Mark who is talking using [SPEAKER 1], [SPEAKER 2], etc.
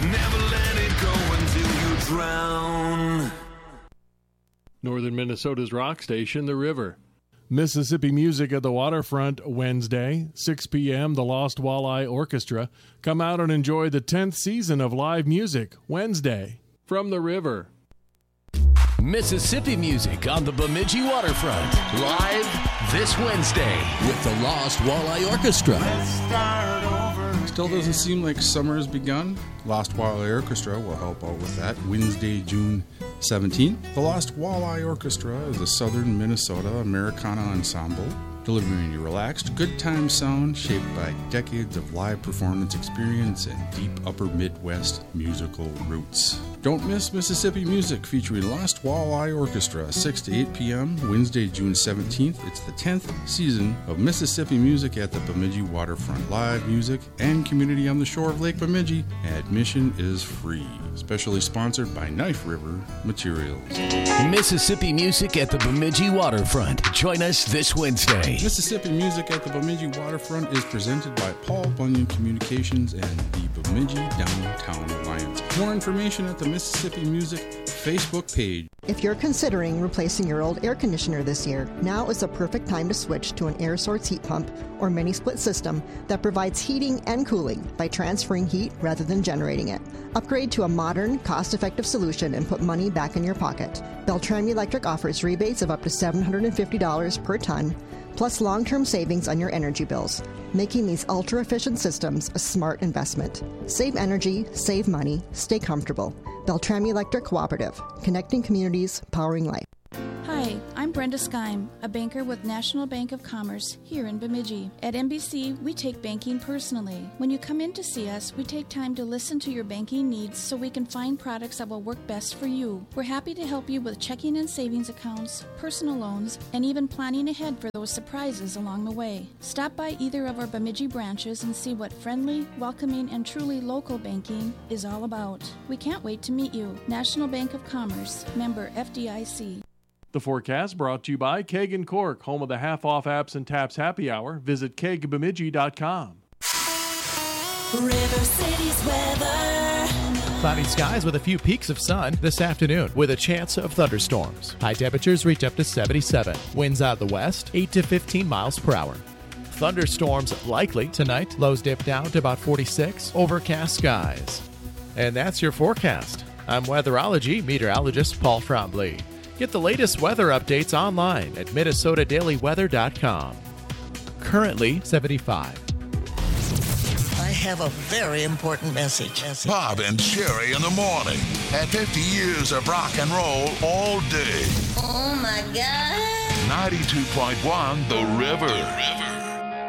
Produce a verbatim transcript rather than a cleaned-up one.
[SPEAKER 1] Never let it go until you drown.
[SPEAKER 2] Northern Minnesota's rock station, The River. Mississippi Music at the Waterfront Wednesday, six p.m. The Lost Walleye Orchestra. Come out and enjoy the tenth season of live music Wednesday from The River.
[SPEAKER 3] Mississippi Music on the Bemidji Waterfront. Live this Wednesday with the Lost Walleye Orchestra.
[SPEAKER 4] Still doesn't seem like summer has begun. Lost Walleye Orchestra will help out with that. Wednesday, June seventeenth. The Lost Walleye Orchestra is a southern Minnesota Americana ensemble delivering a relaxed, good time sound shaped by decades of live performance experience and deep upper Midwest musical roots. Don't miss Mississippi Music featuring Lost Walleye Orchestra, six to eight p.m., Wednesday, June seventeenth. It's the tenth season of Mississippi Music at the Bemidji Waterfront. Live music and community on the shore of Lake Bemidji. Admission is free. Specially sponsored by Knife River Materials.
[SPEAKER 3] Mississippi Music at the Bemidji Waterfront. Join us this Wednesday.
[SPEAKER 4] Mississippi Music at the Bemidji Waterfront is presented by Paul Bunyan Communications and the Bemidji Downtown Alliance. More information at the Mississippi Music Facebook page.
[SPEAKER 5] If you're considering replacing your old air conditioner this year, now is the perfect time to switch to an air source heat pump or mini split system that provides heating and cooling by transferring heat rather than generating it. Upgrade to a modern, cost-effective solution and put money back in your pocket. Beltran Electric offers rebates of up to seven hundred fifty dollars per ton, plus long-term savings on your energy bills, making these ultra-efficient systems a smart investment. Save energy, save money, stay comfortable. Beltrami Electric Cooperative, connecting communities, powering life.
[SPEAKER 6] Hi, I'm Brenda Skeim, a banker with National Bank of Commerce here in Bemidji. At N B C, we take banking personally. When you come in to see us, we take time to listen to your banking needs so we can find products that will work best for you. We're happy to help you with checking and savings accounts, personal loans, and even planning ahead for those surprises along the way. Stop by either of our Bemidji branches and see what friendly, welcoming, and truly local banking is all about. We can't wait to meet you. National Bank of Commerce, member F D I C.
[SPEAKER 2] The forecast brought to you by Keg and Cork, home of the half-off Apps and Taps Happy Hour. Visit keg bemidji dot com.
[SPEAKER 7] River City's weather.
[SPEAKER 8] Cloudy skies with a few peaks of sun this afternoon with a chance of thunderstorms. High temperatures reach up to seventy-seven. Winds out of the west, eight to fifteen miles per hour. Thunderstorms likely tonight. Lows dip down to about forty-six. Overcast skies. And that's your forecast. I'm weatherology meteorologist Paul Trombley. Get the latest weather updates online at minnesota daily weather dot com. Currently seventy-five.
[SPEAKER 9] I have a very important message.
[SPEAKER 10] Bob and Sherry in the morning at fifty years of rock and roll all day.
[SPEAKER 9] Oh my God.
[SPEAKER 10] ninety-two point one The River. The River.